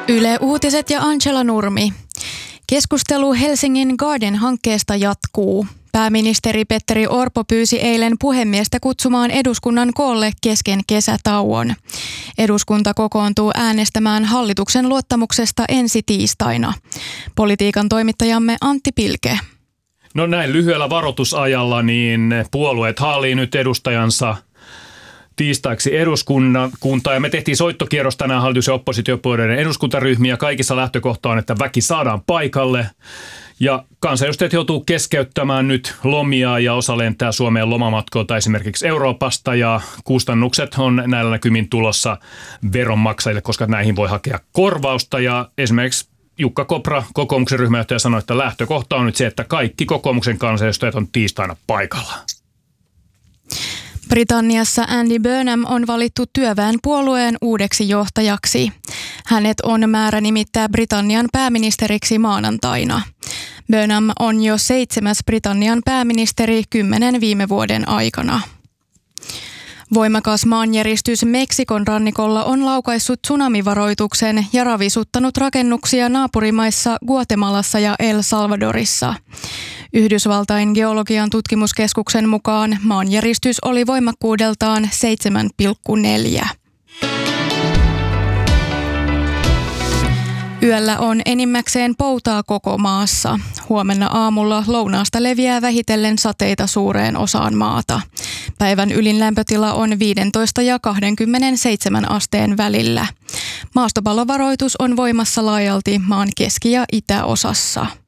Yle Uutiset ja Angela Nurmi. Keskustelu Helsingin Garden-hankkeesta jatkuu. Pääministeri Petteri Orpo pyysi eilen puhemiestä kutsumaan eduskunnan koolle kesken kesätauon. Eduskunta kokoontuu äänestämään hallituksen luottamuksesta ensi tiistaina. Politiikan toimittajamme Antti Pilke. No näin lyhyellä varoitusajalla niin puolueet haalii nyt edustajansa tiistaiksi eduskuntaan ja me tehtiin soittokierros tänään hallitus- ja oppositiopuolueiden eduskuntaryhmiä. Kaikissa lähtökohta on, että väki saadaan paikalle ja kansanedustajat joutuu keskeyttämään nyt lomia ja osa lentää Suomeen lomamatkoilta esimerkiksi Euroopasta ja kustannukset on näillä näkymin tulossa veronmaksajille, koska näihin voi hakea korvausta ja esimerkiksi Jukka Kopra, kokoomuksen ryhmänjohtaja, sanoi, että lähtökohta on nyt se, että kaikki kokoomuksen kansanedustajat on tiistaina paikalla. Britanniassa Andy Burnham on valittu työväenpuolueen uudeksi johtajaksi. Hänet on määrä nimittää Britannian pääministeriksi maanantaina. Burnham on jo 7. Britannian pääministeri 10 viime vuoden aikana. Voimakas maanjäristys Meksikon rannikolla on laukaissut tsunamivaroituksen ja ravisuttanut rakennuksia naapurimaissa Guatemalassa ja El Salvadorissa. Yhdysvaltain geologian tutkimuskeskuksen mukaan maanjäristys oli voimakkuudeltaan 7,4. Yöllä on enimmäkseen poutaa koko maassa. Huomenna aamulla lounaasta leviää vähitellen sateita suureen osaan maata. Päivän ylin lämpötila on 15 ja 27 asteen välillä. Maastopallovaroitus on voimassa laajalti maan keski- ja itäosassa.